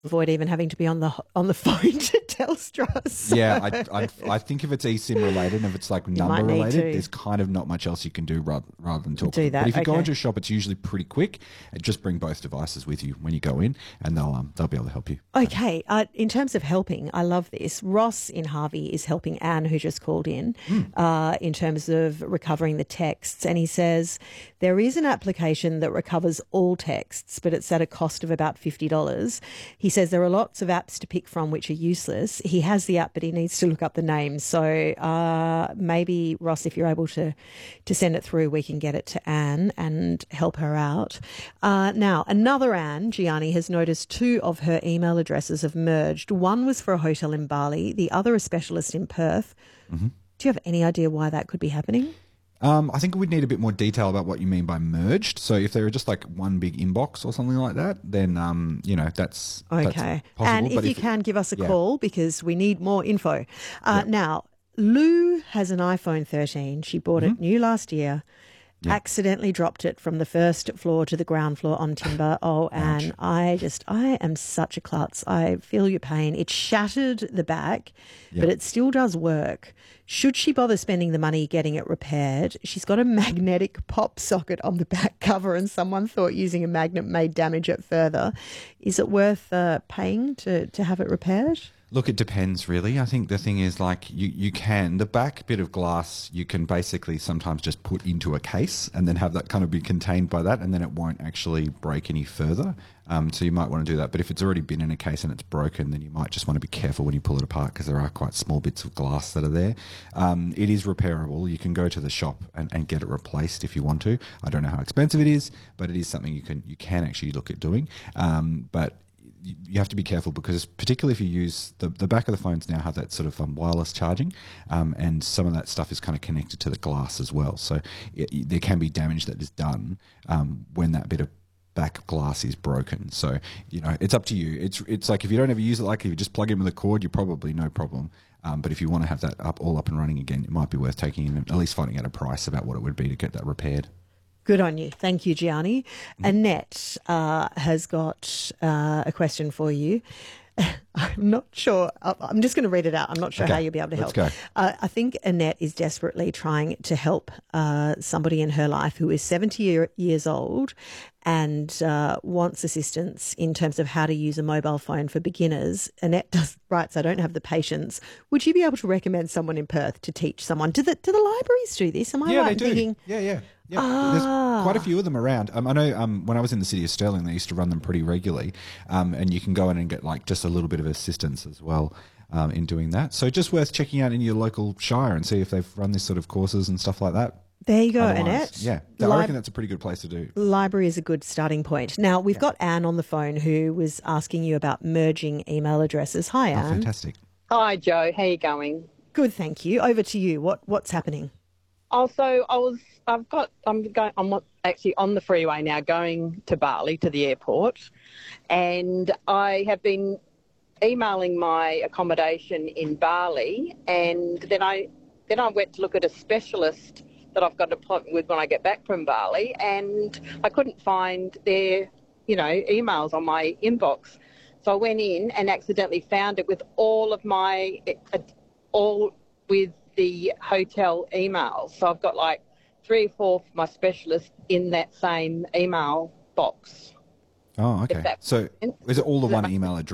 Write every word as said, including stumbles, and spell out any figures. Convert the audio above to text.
avoid even having to be on the on the phone to Telstra. So Yeah, I, I, I think if it's eSIM related and if it's like number might need related, to. there's kind of not much else you can do rather, rather than talk. Do to them. that, But if you go okay. into a shop, it's usually pretty quick. And just bring both devices with you when you go in, and they'll um, they'll be able to help you. Okay, uh, in terms of helping, I love this. Ross in Harvey is helping Anne, who just called in, uh, in terms of recovering the texts. And he says, there is an application that recovers all texts, but it's at a cost of about fifty dollars. He says there are lots of apps to pick from which are useless. He has the app, but he needs to look up the names. So uh, maybe, Ross, if you're able to, to send it through, we can get it to Anne and help her out. Uh, now, another Anne, Gianni, has noticed two of her email addresses have merged. One was for a hotel in Bali, the other a specialist in Perth. Mm-hmm. Do you have any idea why that could be happening? Um, I think we'd need a bit more detail about what you mean by merged. So if they were just like one big inbox or something like that, then, um, you know, that's, Okay. that's possible. And if But you can, give us a yeah. call because we need more info. Uh, Yeah. Now, Lou has an iPhone thirteen. She bought it new last year. Yeah. Accidentally dropped it from the first floor to the ground floor on timber. Oh, and I just, I am such a klutz. I feel your pain. It shattered the back, Yeah. but it still does work. Should she bother spending the money getting it repaired? She's got a magnetic pop socket on the back cover and someone thought using a magnet may damage it further. Is it worth uh, paying to, to have it repaired? Look, it depends really. I think the thing is like you, you can, the back bit of glass you can basically sometimes just put into a case and then have that kind of be contained by that and then it won't actually break any further. Um, so you might want to do that. But if it's already been in a case and it's broken, then you might just want to be careful when you pull it apart because there are quite small bits of glass that are there. Um, it is repairable. You can go to the shop and, and get it replaced if you want to. I don't know how expensive it is, but it is something you can, you can actually look at doing. Um, but you have to be careful because particularly if you use the, the back of the phones now have that sort of um, wireless charging um, and some of that stuff is kind of connected to the glass as well. So it, it- there can be damage that is done um, when that bit of back glass is broken. So, you know, it's up to you. It's it's like if you don't ever use it, like if you just plug in with a cord, you're probably no problem. Um, but if you want to have that up all up and running again, it might be worth taking in, at least finding out a price about what it would be to get that repaired. Good on you. Thank you, Gianni. Annette uh, has got uh, a question for you. I'm not sure. I- I'm just going to read it out. I'm not sure Okay, how you'll be able to let's help. go. Uh, I think Annette is desperately trying to help uh, somebody in her life who is seventy year, years old and uh, wants assistance in terms of how to use a mobile phone for beginners. Annette does, writes, I don't have the patience. Would you be able to recommend someone in Perth to teach someone? Do the, do the libraries do this? Am I Yeah, right they in do. thinking? Yeah, yeah. Yeah, Ah. there's quite a few of them around. Um, I know um, when I was in the city of Stirling, they used to run them pretty regularly, um, and you can go in and get like just a little bit of assistance as well um, in doing that. So just worth checking out in your local shire and see if they've run this sort of courses and stuff like that. There you go, Otherwise, Annette. Yeah, I Lib- reckon that's a pretty good place to do. Library is a good starting point. Now, we've got Anne on the phone who was asking you about merging email addresses. Hi, Oh, Anne. fantastic. Hi, Joe. How you going? Good, thank you. Over to you. What What's happening? Also, I was, I've got, I'm going, I'm actually on the freeway now, going to Bali to the airport, and I have been emailing my accommodation in Bali, and then I, then I went to look at a specialist that I've got an appointment with when I get back from Bali, and I couldn't find their, you know, emails on my inbox. So I went in and accidentally found it with all of my, uh, all with the hotel emails. So I've got like three or four of my specialists in that same email box. Oh, okay. that- So is it all the Does that one make email address?